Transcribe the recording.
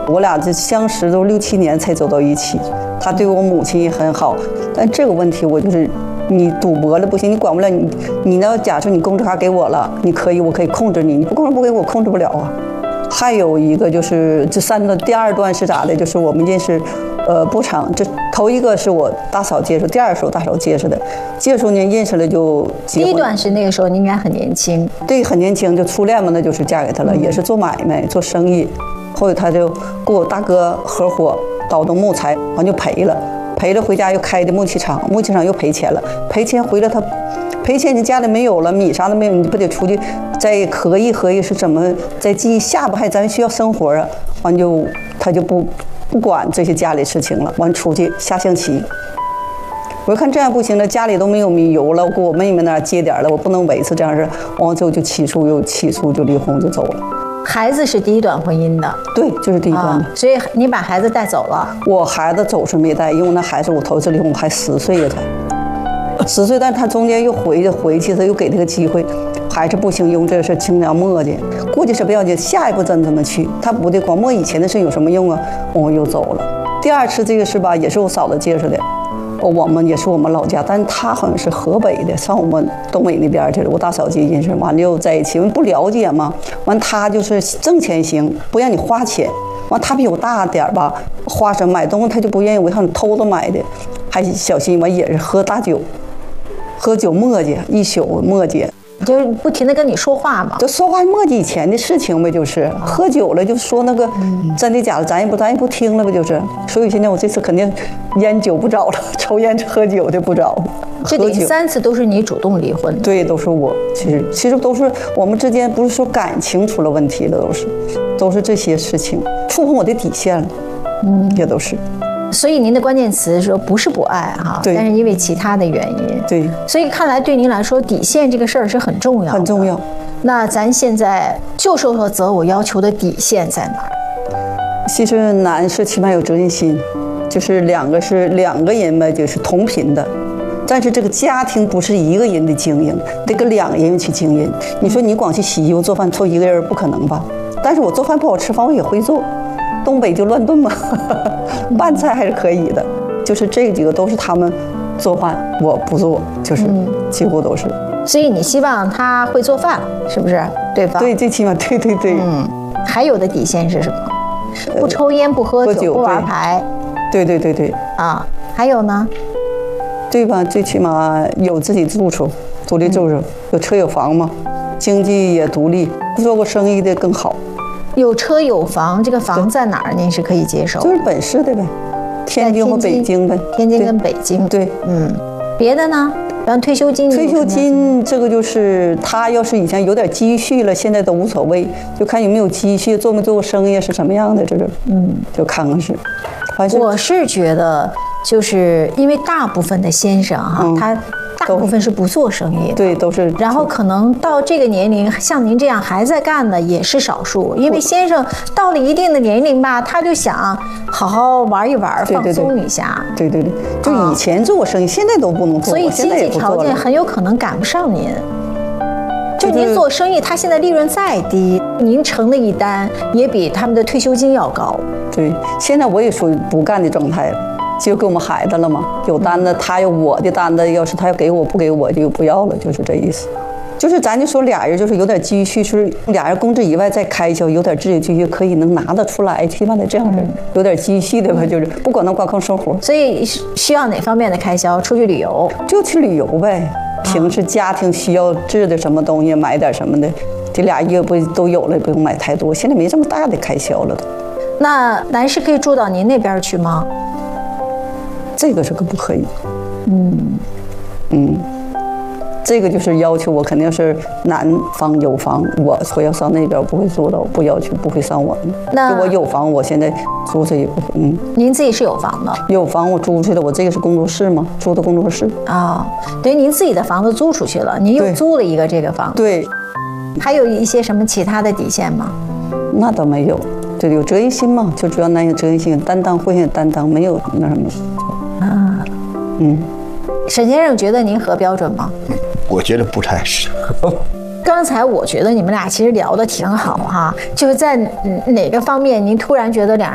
我俩这相识都6、7年才走到一起。他对我母亲也很好，但这个问题我就是你赌博了不行，你管不了你要假设你工资卡给我了，你可以，我可以控制你，你不给我控制不了啊。还有一个就是这3段，第2段是咋的？就是我们认识，不长。这头一个是我大嫂介绍，第2是我大嫂介绍的。介绍呢认识了就结婚。 第1段是那个时候你应该很年轻。 对，很年轻就初恋嘛，那就是嫁给他了，也是做买卖做生意。后来他就跟我大哥合伙倒腾木材，完就赔了回家又开的木器厂又赔钱了，赔钱回来他赔钱，你家里没有了，米啥都没有，你不得出去再合计是怎么再继下不还咱需要生活啊？完就他就不管这些家里事情了，完出去下象棋。我一看这样不行了，家里都没有米油了，我给我妹妹那儿接点了，我不能维持这样事，完之后就起诉就离婚就走了。 孩子是第1段婚姻的， 对，就是第1段的。 所以你把孩子带走了。 我孩子走是没带，因为那孩子我头一次离婚我还10岁呀才，10岁，但是他中间又回去，他又给他个机会，还是不行，用这事轻描墨迹，过去是不要紧，下一步咱怎么去？他不得光摸以前的事有什么用啊？我又走了。第2次这个事吧，也是我嫂子介绍的。我们也是我们老家，但是他好像是河北的，上我们东北那边去了。我大嫂姐认识，完了又在一起，因为不了解嘛。完他就是挣钱行，不让你花钱。完他比我大点吧，花什么买东西他就不愿意，我看偷着买的，还小心。完也是喝大酒，喝酒磨叽一宿磨叽。 就是不停地跟你说话嘛， 就说话磨叽以前的事情呗，就是喝酒了就说那个真的假的，咱也不听了呗，就是。所以现在我这次肯定烟酒不找了，抽烟喝酒的不找。 这等于3次都是你主动离婚的。 对，都是我。其实都是我们之间，不是说感情出了问题了，都是这些事情触碰我的底线了，也都是。 所以您的关键词说不是不爱哈，但是因为其他的原因。 对。所以看来对您来说，底线这个事儿是很重要的。 很重要。 那咱现在就说择偶要求的底线在哪儿？ 其实男士起码有责任心，就是两个人吧，就是同频的。但是这个家庭不是一个人的经营，得跟2个人去经营。你说你光去洗衣服做饭，凑一个人不可能吧？但是我做饭不好吃饭，我也会做。东北就乱炖嘛，拌菜还是可以的。就是这几个都是他们做饭，我不做，就是几乎都是。 所以你希望他会做饭，是不是？对吧？ 对，最起码对。 还有的底线是什么？不抽烟，不喝酒，不玩牌。 对。 啊，还有呢？ 对吧？最起码有自己住处，独立住处，有车有房嘛，经济也独立，做过生意的更好。 有车有房，这个房在哪儿？您是可以接受？ 就是本市的呗，天津或北京呗。 天津跟北京。 对， 别的呢？比方退休金。 退休金这个就是他要是以前有点积蓄了，现在都无所谓，就看有没有积蓄，做没做过生意是什么样的，这个就看看是。 我是觉得，就是因为大部分的先生哈，他大部分是不做生意的， 对，都是。 然后可能到这个年龄，像您这样还在干的也是少数。因为先生到了一定的年龄吧，他就想好好玩一玩，放松一下。 对，就以前做过生意，现在都不能做， 所以经济条件很有可能赶不上您。就您做生意，他现在利润再低，您成了一单也比他们的退休金要高。 对，现在我也属于不干的状态了。就给我们孩子了嘛，有单子他有我的单子，要是他要给我不给我就不要了，就是这意思。就是咱就说俩人就是有点积蓄，是俩人工资以外再开销，有点自己积蓄可以能拿得出来，起码得这样式，有点积蓄的吧，就是不管能光靠生活。 所以需要哪方面的开销？出去旅游就去旅游呗，平时家庭需要置的什么东西，买点什么的，这俩月不都有了，不用买太多。现在没这么大的开销了都。 那男士可以住到您那边去吗？ 这个是个不可以。这个就是要求我肯定是男方有房，我要上那边不会住到，不要求不会上我。那我有房，我现在租这也不您自己是有房的？ 有房我租出去的，我这个是工作室嘛，租的工作室。 等于您自己的房子租出去了，您又租了一个这个房子。 对。 还有一些什么其他的底线吗？ 那倒没有，就有责任心嘛，就主要男有责任心，担当会担当，没有那什么。 沈先生觉得您合标准吗？ 我觉得不太是。 刚才我觉得你们俩其实聊得挺好哈，就是在哪个方面您突然觉得两人